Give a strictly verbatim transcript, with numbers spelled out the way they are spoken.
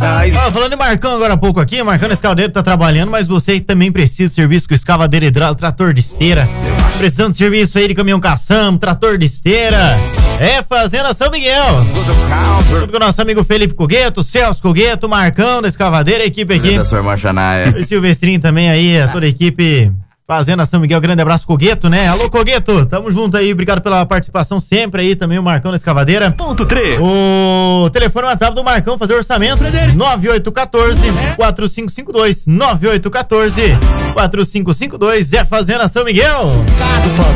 mensais. Ah, falando de Marcão agora há pouco aqui, Marcão Escavadeiro tá trabalhando, mas você também precisa de serviço com escavadeira hidráulica, trator de esteira. Precisando de serviço aí de caminhão caçamba, trator de esteira. É Fazenda São Miguel. Junto com o nosso amigo Felipe Cogueto, Celso Cogueto, Marcão da Escavadeira, a equipe aqui. Da sua irmã Xanaia. E Silvestrinho também aí, a toda a equipe Fazenda São Miguel. Grande abraço, Cogueto, né? Alô, Cogueto, tamo junto aí, obrigado pela participação sempre aí também, o Marcão da Escavadeira. Ponto três. O telefone WhatsApp do Marcão, fazer orçamento, nove oito um quatro, quatro cinco cinco dois, nove oito um quatro, quatro cinco cinco dois, é Fazenda São Miguel.